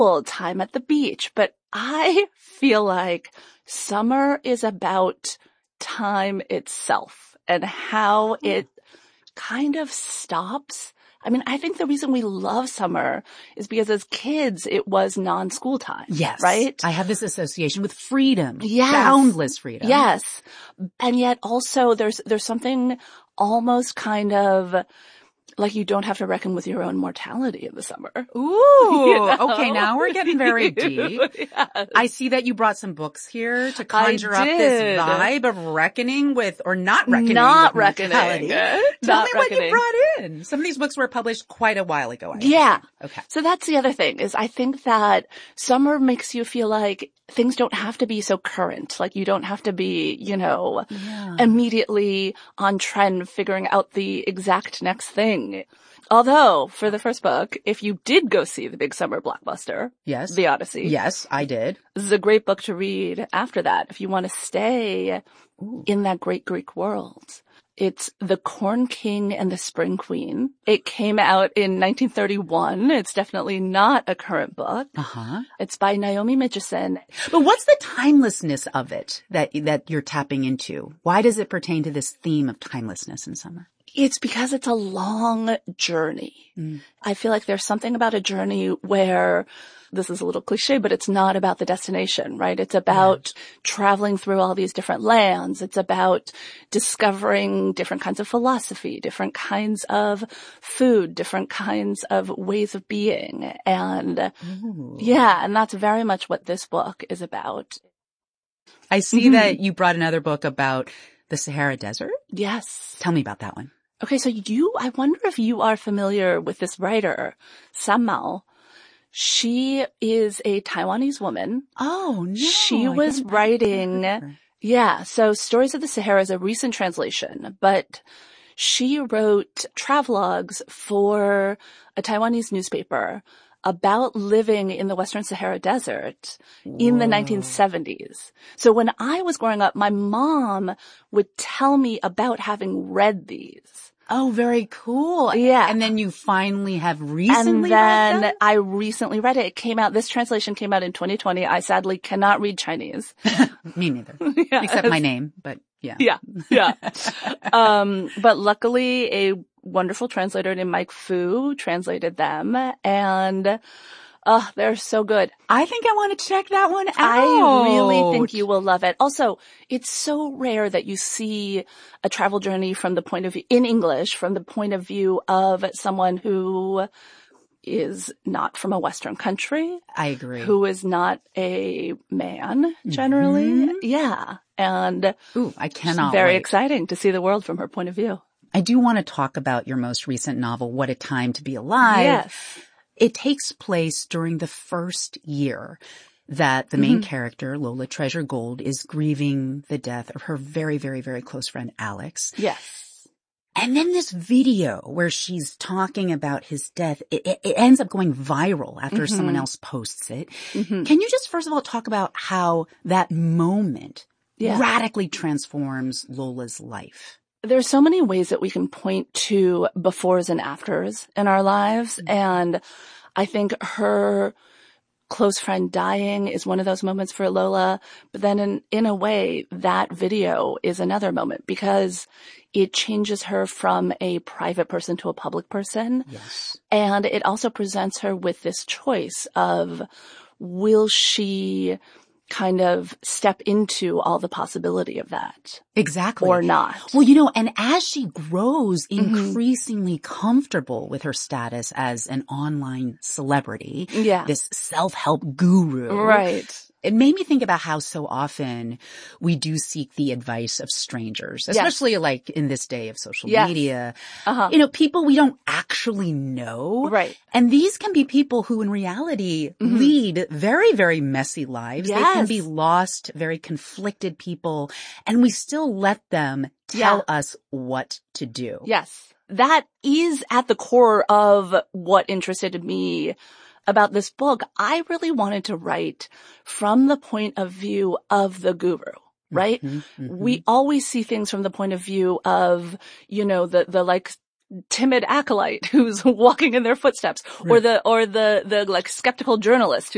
time at the beach. But I feel like summer is about time itself and how it kind of stops. I mean, I think the reason we love summer is because as kids, it was non-school time. Yes. Right? I have this association with freedom. Yes. Boundless freedom. Yes. And yet also there's something almost kind of like you don't have to reckon with your own mortality in the summer. Ooh. Okay, now we're getting very deep. Yes. I see that you brought some books here to conjure up this vibe of reckoning with, or not reckoning Not with reckoning. mortality. Tell me what you brought in. Some of these books were published quite a while ago. Yeah. Okay. So that's the other thing is I think that summer makes you feel like things don't have to be so current. Like you don't have to be, immediately on trend figuring out the exact next thing. Although, for the first book, if you did go see the big summer blockbuster, Yes. The Odyssey. Yes, I did. This is a great book to read after that if you want to stay in that great Greek world. It's The Corn King and the Spring Queen. It came out in 1931. It's definitely not a current book. Uh-huh. It's by Naomi Mitchison. But what's the timelessness of it that you're tapping into? Why does it pertain to this theme of timelessness in summer? It's because it's a long journey. I feel like there's something about a journey where this is a little cliche, but it's not about the destination, right? It's about traveling through all these different lands. It's about discovering different kinds of philosophy, different kinds of food, different kinds of ways of being. And and that's very much what this book is about. I see that you brought another book about the Sahara Desert. Yes. Tell me about that one. Okay, so I wonder if you are familiar with this writer, Sam Mao. She is a Taiwanese woman. Oh, no. She was writing, so Stories of the Sahara is a recent translation, but she wrote travelogues for a Taiwanese newspaper about living in the Western Sahara Desert in the 1970s. So when I was growing up, my mom would tell me about having read these. Oh, very cool. Yeah. And then you finally have recently read them? And I recently read it. This translation came out in 2020. I sadly cannot read Chinese. Me neither. Except my name, but yeah. Yeah. But luckily a wonderful translator named Mike Fu translated them and they're so good. I think I want to check that one out. I really think you will love it. Also, it's so rare that you see a travel journey from the point of view, in English, from the point of view of someone who is not from a Western country. I agree. Who is not a man, generally. Yeah. And I cannot very wait. exciting to see the world from her point of view. I do want to talk about your most recent novel, What a Time to Be Alive. Yes. It takes place during the first year that the main character, Lola Treasure Gold, is grieving the death of her very, very, very close friend, Alex. Yes. And then this video where she's talking about his death, it ends up going viral after someone else posts it. Can you just first of all talk about how that moment radically transforms Lola's life? There's so many ways that we can point to befores and afters in our lives. And I think her close friend dying is one of those moments for Lola. But then in a way, that video is another moment because it changes her from a private person to a public person. Yes. And it also presents her with this choice of, will she kind of step into all the possibility of that. Exactly. Or not. Well, and as she grows increasingly comfortable with her status as an online celebrity, this self-help guru. Right. It made me think about how so often we do seek the advice of strangers, especially like in this day of social media. People we don't actually know. Right. And these can be people who in reality lead very, very messy lives. They can be lost, very conflicted people, and we still let them tell us what to do. Yes. That is at the core of what interested me about this book. I really wanted to write from the point of view of the guru, right? We always see things from the point of view of, the like timid acolyte who's walking in their footsteps or the like skeptical journalist